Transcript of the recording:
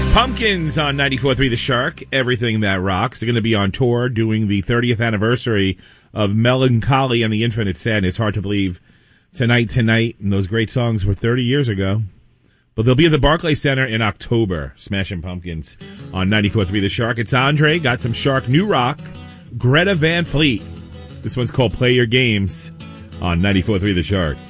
Pumpkins on 94.3 The Shark, Everything That Rocks. They're going to be on tour doing the 30th anniversary of Melancholy and the Infinite Sadness. Hard to believe Tonight, and those great songs were 30 years ago. But they'll be at the Barclays Center in October, Smashing Pumpkins on 94.3 The Shark. It's Andre, got some Shark new rock, Greta Van Fleet. This one's called Play Your Games on 94.3 The Shark.